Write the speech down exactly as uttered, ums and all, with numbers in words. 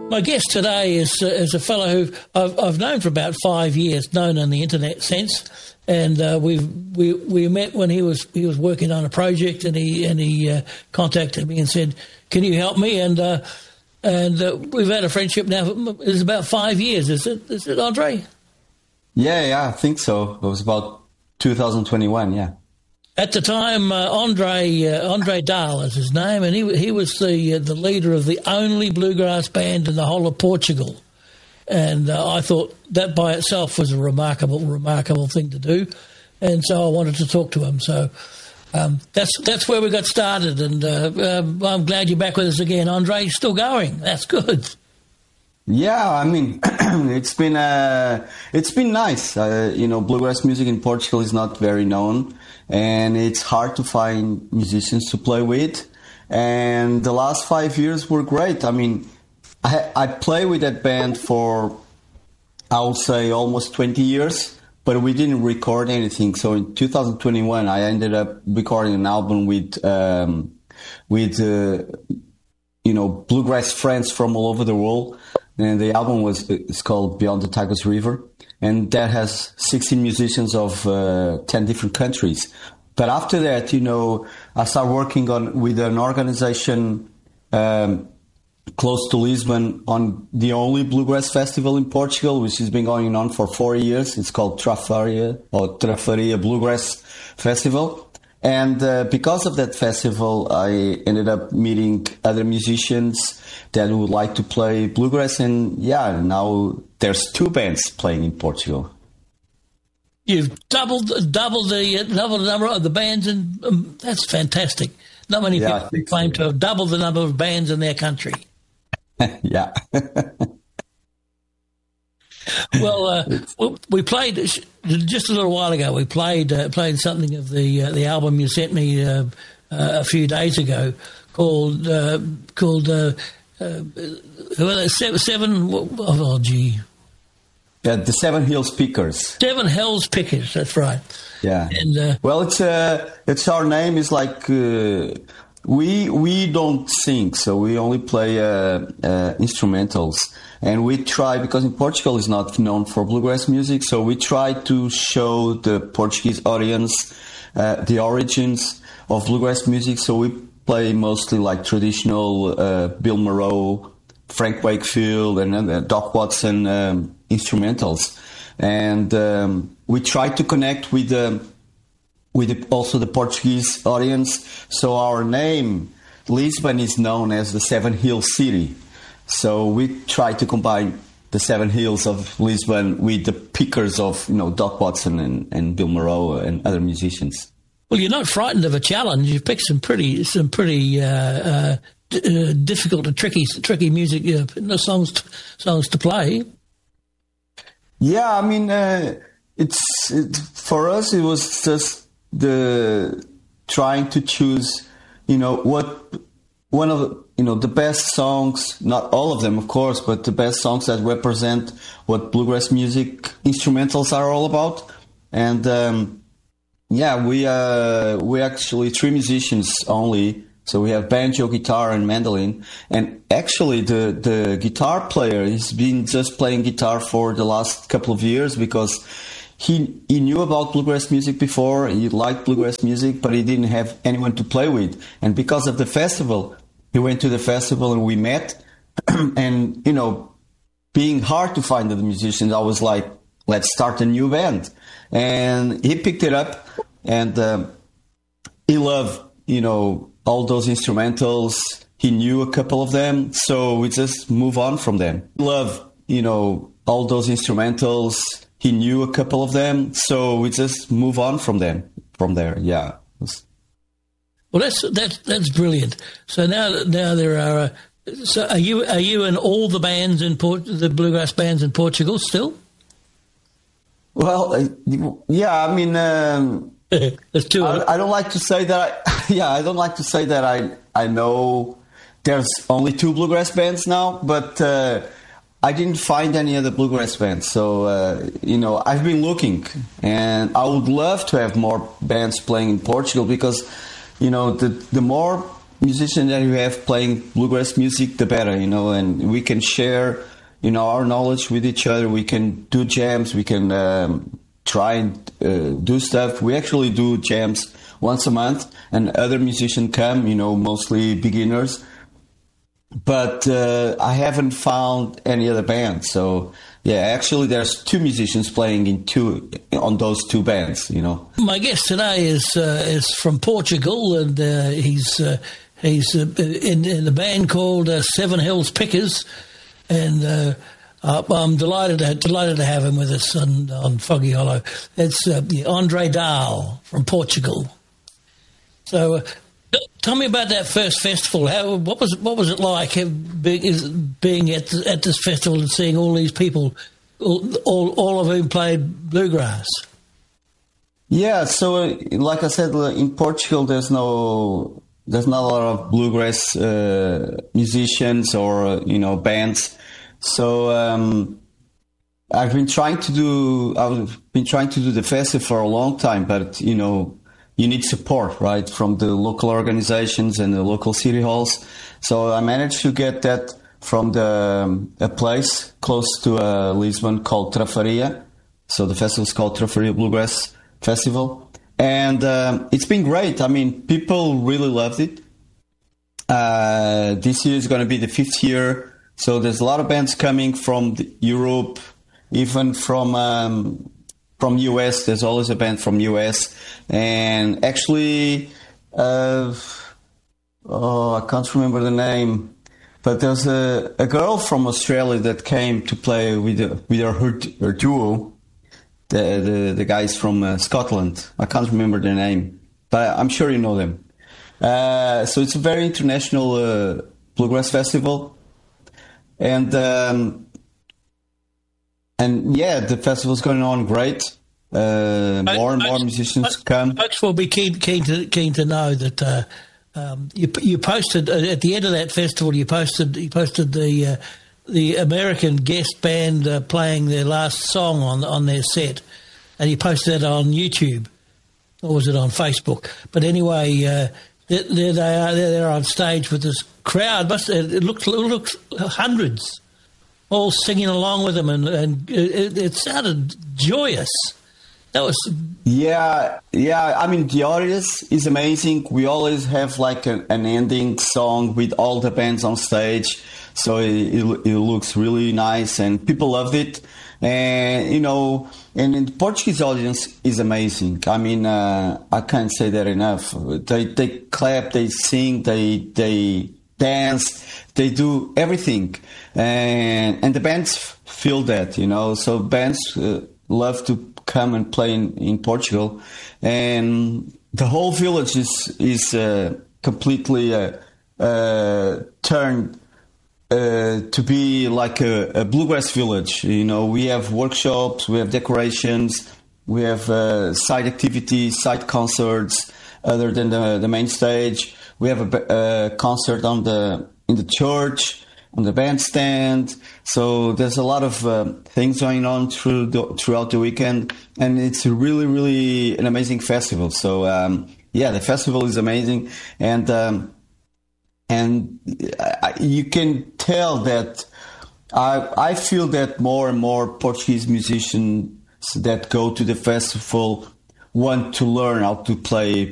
My guest today is uh, is a fellow who I've, I've known for about five years, known in the internet sense, and uh, we we we met when he was he was working on a project, and he and he uh, contacted me and said, "Can you help me?" And uh, and uh, we've had a friendship now. For, it's about five years, is it? Is it, Andre? Yeah, yeah, I think so. It was about two thousand twenty-one. Yeah. At the time, uh, Andre uh, Andre Dahl is his name, and he he was the uh, the leader of the only bluegrass band in the whole of Portugal. And uh, I thought that by itself was a remarkable, remarkable thing to do. And so I wanted to talk to him. So um, that's that's where we got started. And uh, um, I'm glad you're back with us again, Andre. You're still going. That's good. Yeah, I mean, it's been uh, it's been nice. Uh, you know, bluegrass music in Portugal is not very known, and it's hard to find musicians to play with. And the last five years were great. I mean, I, I play with that band for, I would say, almost twenty years, but we didn't record anything. So in two thousand twenty-one, I ended up recording an album with um, with uh, you know bluegrass friends from all over the world. And the album was it's called Beyond the Tagus River, and that has sixteen musicians of uh, ten different countries. But after that, you know, I started working on with an organization um, close to Lisbon on the only bluegrass festival in Portugal, which has been going on for four years. It's called Trafaria or Trafaria Bluegrass Festival. And uh, because of that festival, I ended up meeting other musicians that would like to play bluegrass. And yeah, now there's two bands playing in Portugal. You've doubled doubled the doubled the number of the bands, and um, that's fantastic. Not many yeah, people claim so. to have doubled the number of bands in their country. yeah. Well, uh, we played just a little while ago. We played uh, played something of the uh, the album you sent me uh, uh, a few days ago, called uh, called uh, uh, seven. seven oh, gee, yeah, the Seven Hills Pickers. Seven Hills Pickers. That's right. Yeah. And uh, well, it's uh, it's our name is like. Uh, We we don't sing, so we only play uh, uh, instrumentals, and we try, because in Portugal is not known for bluegrass music, so we try to show the Portuguese audience uh, the origins of bluegrass music. So we play mostly like traditional uh, Bill Monroe, Frank Wakefield, and uh, Doc Watson um, instrumentals, and um, we try to connect with the. with the, also the Portuguese audience. So our name, Lisbon, is known as the Seven Hills City. So we try to combine the Seven Hills of Lisbon with the pickers of, you know, Doc Watson and, and Bill Monroe and other musicians. Well, you're not frightened of a challenge. You've picked some pretty, some pretty uh, uh, d- uh, difficult and tricky, tricky music uh, songs, to, songs to play. Yeah, I mean, uh, it's it, for us. It was just the trying to choose, you know, what one of the, you know, the best songs, not all of them, of course, but the best songs that represent what bluegrass music instrumentals are all about. And um, yeah, we uh, we actually three musicians only. So we have banjo, guitar, and mandolin. And actually, the the guitar player has been just playing guitar for the last couple of years because He he knew about bluegrass music before, he liked bluegrass music, but he didn't have anyone to play with. And because of the festival, he went to the festival and we met. And, you know, being hard to find the musicians, I was like, let's start a new band. And he picked it up, and um, he loved, you know, all those instrumentals. He knew a couple of them, so we just move on from them. He loved, you know, all those instrumentals. He knew a couple of them, so we just move on from them. From there, yeah. Well, that's that's that's brilliant. So now now there are. Uh, so are you are you in all the bands in Port, the bluegrass bands in Portugal still? Well, uh, yeah. I mean, um, there's two. I, I don't like to say that. I, yeah, I don't like to say that I I know. There's only two bluegrass bands now, but. Uh, I didn't find any other bluegrass bands, so, uh, you know, I've been looking, and I would love to have more bands playing in Portugal because, you know, the the more musicians that you have playing bluegrass music, the better, you know, and we can share, you know, our knowledge with each other. We can do jams. We can um, try and uh, do stuff. We actually do jams once a month, and other musicians come, you know, mostly beginners. But uh, I haven't found any other band. So, yeah, actually there's two musicians playing in two on those two bands, you know. My guest today is uh, is from Portugal, and uh, he's uh, he's uh, in, in a band called uh, Seven Hills Pickers, and uh, I'm delighted to, delighted to have him with us on, on Foggy Hollow. It's uh, Andre Dahl from Portugal. So, uh, tell me about that first festival. How what was what was it like being, being at at this festival and seeing all these people, all all, all of whom played bluegrass? Yeah, so uh, like I said, in Portugal, there's no there's not a lot of bluegrass uh, musicians or uh, you know bands. So um, I've been trying to do I've been trying to do the festival for a long time, but you know. You need support, right, from the local organizations and the local city halls. So I managed to get that from the um, a place close to uh, Lisbon called Trafaria. So the festival is called Trafaria Bluegrass Festival. And um, it's been great. I mean, people really loved it. Uh, this year is going to be the fifth year. So there's a lot of bands coming from the Europe, even from... Um, From U S, there's always a band from U S, and actually, uh, oh, I can't remember the name, but there's a, a girl from Australia that came to play with the, with her, her duo. The, the the guys from uh, Scotland. I can't remember their name, but I'm sure you know them. Uh, so it's a very international uh, bluegrass festival, and. Um, And yeah, the festival's going on great. Uh, more and more musicians come. Folks will be keen, keen to keen to know that uh, um, you you posted uh, at the end of that festival. You posted you posted the uh, the American guest band uh, playing their last song on on their set, and you posted that on YouTube, or was it on Facebook? But anyway, uh, there, there they are. They're, they're on stage with this crowd. Must it looks it looks hundreds. All singing along with them, and, and it, it sounded joyous. That was yeah, yeah. I mean, the audience is amazing. We always have like a, an ending song with all the bands on stage, so it, it, it looks really nice, and people loved it. And you know, and the Portuguese audience is amazing. I mean, uh, I can't say that enough. They they clap, they sing, they they. dance, they do everything, and and the bands feel that, you know. So bands uh, love to come and play in, in Portugal, and the whole village is is uh, completely uh, uh, turned uh, to be like a, a bluegrass village. You know, we have workshops, we have decorations, we have uh, side activities, side concerts other than the the main stage. We have a, a concert on the in the church, on the bandstand. So there's a lot of uh, things going on through the, throughout the weekend, and it's really, really an amazing festival. So um, yeah, the festival is amazing, and um, and I, you can tell that I I feel that more and more Portuguese musicians that go to the festival want to learn how to play